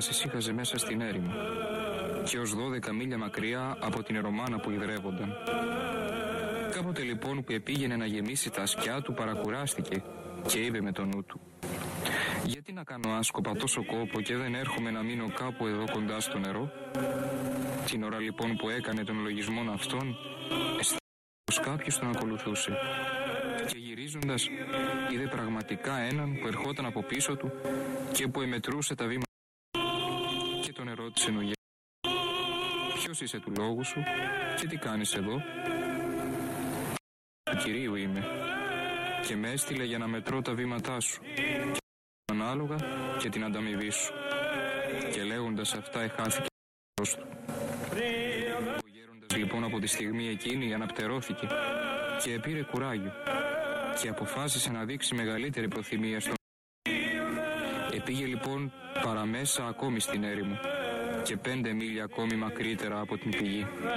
Αττικής ησύχαζε μέσα στην έρημο και ως 12 μίλια μακριά από την Ερωμάνα που ιδρεύονταν. Κάποτε λοιπόν που επήγαινε να γεμίσει τα ασκιά του παρακουράστηκε και είπε με το νου του: «Γιατί να κάνω άσκοπα τόσο κόπο και δεν έρχομαι να μείνω κάπου εδώ κοντά στο νερό?» Την ώρα λοιπόν που έκανε τον λογισμόν αυτόν, αισθάνεται πως κάποιος τον ακολουθούσε και γυρίζοντας είδε πραγματικά έναν που ερχόταν από πίσω του και που εμετρούσε τα βήματα και τον ερώτησε νογέ: «Ποιος είσαι του λόγου σου και τι κάνεις εδώ?» «Του Κυρίου είμαι και με έστειλε για να μετρώ τα βήματά σου και ανάλογα και την ανταμοιβή σου». Και λέγοντας αυτά εχάθηκε ο του. Ο γέροντας λοιπόν από τη στιγμή εκείνη αναπτερώθηκε και επήρε κουράγιο και αποφάσισε να δείξει μεγαλύτερη προθυμία στον. Επήγε λοιπόν παραμέσα ακόμη στην έρημο και 5 μίλια ακόμη μακρύτερα από την πηγή.